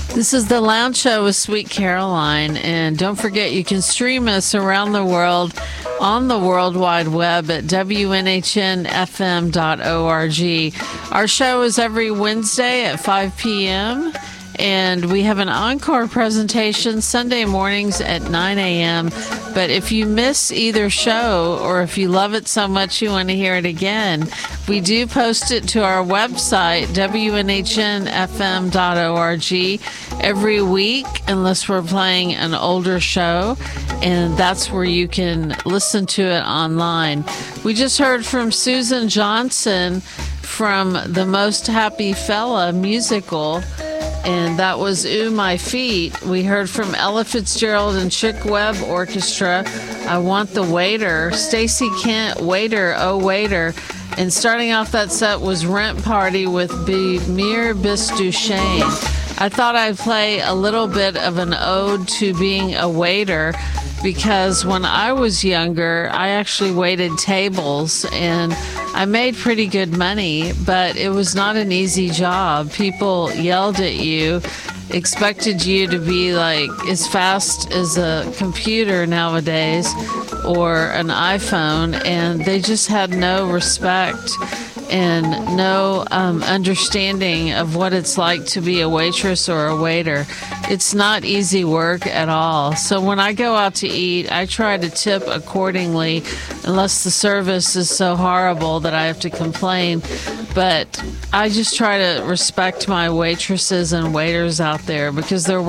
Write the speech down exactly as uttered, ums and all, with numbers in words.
This is the Lounge Show with Sweet Caroline, and don't forget you can stream us around the world on the World Wide Web at W N H N F M dot org. Our show is every Wednesday at five p.m., and we have an encore presentation Sunday mornings at nine a.m. But if you miss either show, or if you love it so much you want to hear it again, we do post it to our website, W N H N F M dot org, every week, unless we're playing an older show, and that's where you can listen to it online. We just heard from Susan Johnson from the Most Happy Fella musical, and that was Ooh My Feet. We heard from Ella Fitzgerald and Chick Webb Orchestra, I Want the Waiter. Stacey Kent, Waiter, Oh Waiter. And starting off that set was Rent Party with Bemir Bis Duchesne. I thought I'd play a little bit of an ode to being a waiter, because when I was younger, I actually waited tables, and I made pretty good money, but it was not an easy job. People yelled at you, expected you to be like as fast as a computer nowadays or an iPhone, and they just had no respect and no um, understanding of what it's like to be a waitress or a waiter. It's not easy work at all. So when I go out to eat, I try to tip accordingly, unless the service is so horrible that I have to complain. But I just try to respect my waitresses and waiters out there, because they're